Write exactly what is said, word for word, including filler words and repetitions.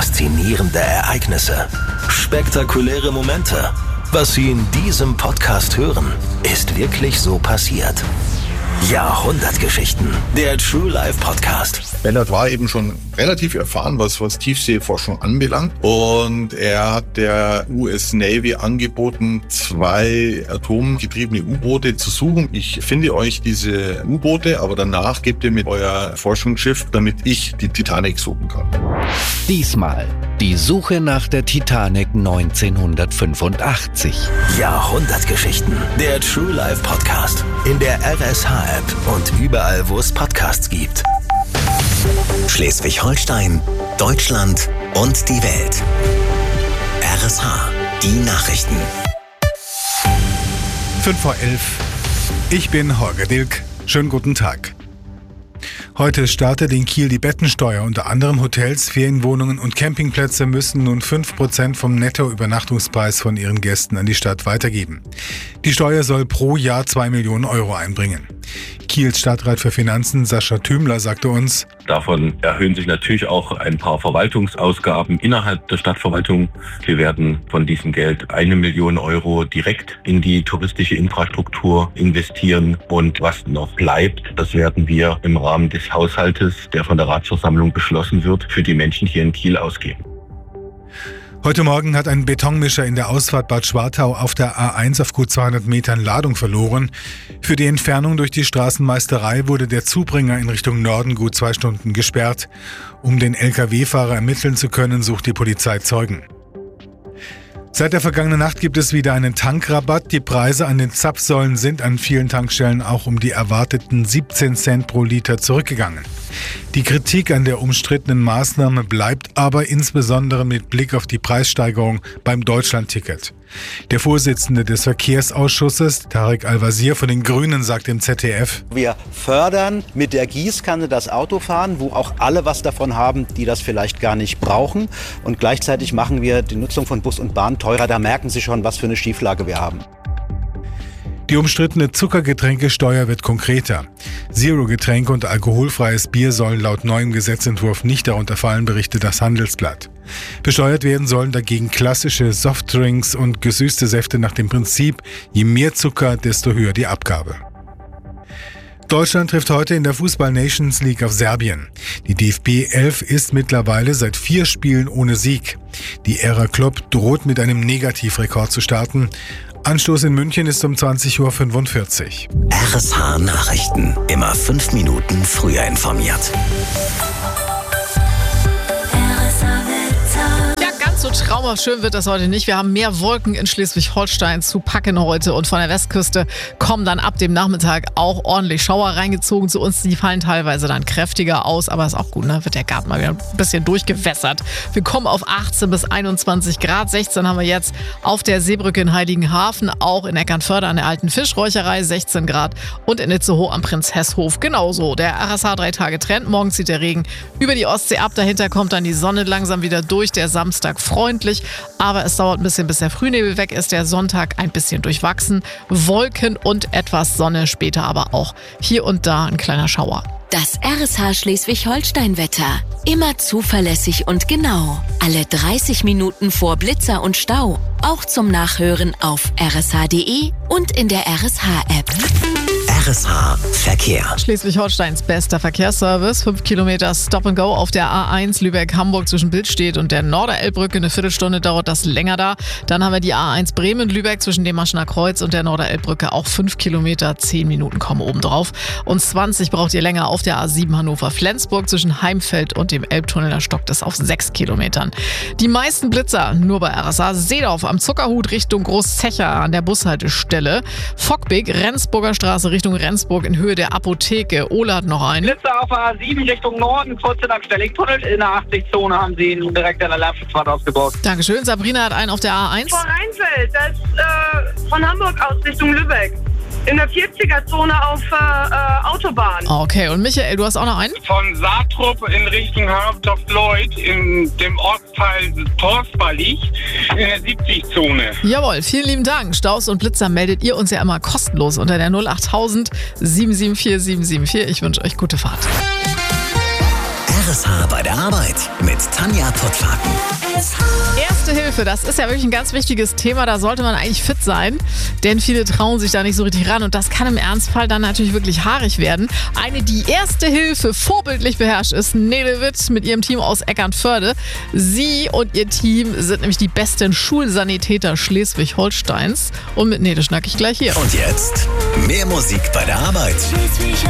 Faszinierende Ereignisse. Spektakuläre Momente. Was Sie in diesem Podcast hören, ist wirklich so passiert. Jahrhundertgeschichten. Der True Life Podcast. Bellard war eben schon relativ erfahren, was, was Tiefseeforschung anbelangt. Und er hat der U S Navy angeboten, zwei atomgetriebene U-Boote zu suchen. Ich finde euch diese U-Boote, aber danach gebt ihr mir euer Forschungsschiff, damit ich die Titanic suchen kann. Diesmal die Suche nach der Titanic neunzehnhundertfünfundachtzig. Jahrhundertgeschichten. Der True Life Podcast. In der R S H-App und überall, wo es Podcasts gibt. Schleswig-Holstein, Deutschland und die Welt. R S H, die Nachrichten. fünf vor elf. Ich bin Holger Dilk. Schönen guten Tag. Heute startet in Kiel die Bettensteuer. Unter anderem Hotels, Ferienwohnungen und Campingplätze müssen nun fünf Prozent vom Nettoübernachtungspreis von ihren Gästen an die Stadt weitergeben. Die Steuer soll pro Jahr zwei Millionen Euro einbringen. Kiels Stadtrat für Finanzen Sascha Thümler sagte uns: Davon erhöhen sich natürlich auch ein paar Verwaltungsausgaben innerhalb der Stadtverwaltung. Wir werden von diesem Geld eine Million Euro direkt in die touristische Infrastruktur investieren. Und was noch bleibt, das werden wir im Rahmen des Haushaltes, der von der Ratsversammlung beschlossen wird, für die Menschen hier in Kiel ausgeben. Heute Morgen hat ein Betonmischer in der Ausfahrt Bad Schwartau auf der A eins auf gut zweihundert Metern Ladung verloren. Für die Entfernung durch die Straßenmeisterei wurde der Zubringer in Richtung Norden gut zwei Stunden gesperrt. Um den L K W-Fahrer ermitteln zu können, sucht die Polizei Zeugen. Seit der vergangenen Nacht gibt es wieder einen Tankrabatt. Die Preise an den Zapfsäulen sind an vielen Tankstellen auch um die erwarteten siebzehn Cent pro Liter zurückgegangen. Die Kritik an der umstrittenen Maßnahme bleibt aber insbesondere mit Blick auf die Preissteigerung beim Deutschlandticket. Der Vorsitzende des Verkehrsausschusses, Tarek Al-Wazir von den Grünen, sagt im Z D F: Wir fördern mit der Gießkanne das Autofahren, wo auch alle was davon haben, die das vielleicht gar nicht brauchen. Und gleichzeitig machen wir die Nutzung von Bus und Bahn teurer. Da merken Sie schon, was für eine Schieflage wir haben. Die umstrittene Zuckergetränkesteuer wird konkreter. Zero-Getränke und alkoholfreies Bier sollen laut neuem Gesetzentwurf nicht darunter fallen, berichtet das Handelsblatt. Besteuert werden sollen dagegen klassische Softdrinks und gesüßte Säfte nach dem Prinzip, je mehr Zucker, desto höher die Abgabe. Deutschland trifft heute in der Fußball-Nations League auf Serbien. Die D F B elf ist mittlerweile seit vier Spielen ohne Sieg. Die Ära Klopp droht mit einem Negativrekord zu starten. Anstoß in München ist um zwanzig Uhr fünfundvierzig. R S H Nachrichten. Immer fünf Minuten früher informiert. So traumhaft schön wird das heute nicht. Wir haben mehr Wolken in Schleswig-Holstein zu packen heute und von der Westküste kommen dann ab dem Nachmittag auch ordentlich Schauer reingezogen zu uns. Die fallen teilweise dann kräftiger aus, aber ist auch gut, ne? Wird der Garten mal wieder ein bisschen durchgewässert. Wir kommen auf achtzehn bis einundzwanzig Grad. sechzehn haben wir jetzt auf der Seebrücke in Heiligenhafen, auch in Eckernförde an der alten Fischräucherei sechzehn Grad und in Itzehoe am Prinzhesshof genauso. Der R S H drei Tage Trend. Morgen zieht der Regen über die Ostsee ab. Dahinter kommt dann die Sonne langsam wieder durch. Der Samstag freundlich, aber es dauert ein bisschen, bis der Frühnebel weg ist. Der Sonntag ein bisschen durchwachsen. Wolken und etwas Sonne, später aber auch hier und da ein kleiner Schauer. Das R S H Schleswig-Holstein-Wetter. Immer zuverlässig und genau. Alle dreißig Minuten vor Blitzer und Stau. Auch zum Nachhören auf r s h punkt d e und in der R S H-App. R S H Verkehr. Schleswig-Holsteins bester Verkehrsservice. Fünf Kilometer Stop and Go auf der A eins Lübeck-Hamburg zwischen Billstedt und der Norderelbbrücke. Eine Viertelstunde dauert das länger da. Dann haben wir die A eins Bremen-Lübeck zwischen dem Maschener Kreuz und der Norderelbbrücke. Auch fünf Kilometer, zehn Minuten kommen oben drauf. Und zwanzig braucht ihr länger auf der A sieben Hannover-Flensburg zwischen Heimfeld und dem Elbtunnel. Da stockt es auf sechs Kilometern. Die meisten Blitzer nur bei R S H Seedorf am Zuckerhut Richtung Großzecher an der Bushaltestelle. Fockbek, Rendsburger Straße Richtung Rendsburg in Höhe der Apotheke. Ole hat noch einen. Blitzer auf A sieben Richtung Norden, kurz hinterm Stellingtunnel. In der achtzig-Zone haben sie ihn direkt an der Lärmschutzwand ausgebaut. Dankeschön. Sabrina hat einen auf der A eins. Vor Rheinfeld, das ist äh, von Hamburg aus Richtung Lübeck. In der vierziger-Zone auf äh, Autobahn. Okay, und Michael, du hast auch noch einen? Von Saatrup in Richtung Hauptstoff-Lloyd in dem Ortsteil Torsbalich in der siebzig-Zone. Jawohl, vielen lieben Dank. Staus und Blitzer meldet ihr uns ja immer kostenlos unter der null achttausend sieben sieben vier sieben sieben vier. Ich wünsche euch gute Fahrt. R S H bei der Arbeit mit Tanja Pottlaken. Erste Hilfe, das ist ja wirklich ein ganz wichtiges Thema. Da sollte man eigentlich fit sein, denn viele trauen sich da nicht so richtig ran und das kann im Ernstfall dann natürlich wirklich haarig werden. Eine, die Erste Hilfe vorbildlich beherrscht, ist Nele Witt mit ihrem Team aus Eckernförde. Sie und ihr Team sind nämlich die besten Schulsanitäter Schleswig-Holsteins und mit Nele schnack ich gleich hier. Und jetzt mehr Musik bei der Arbeit.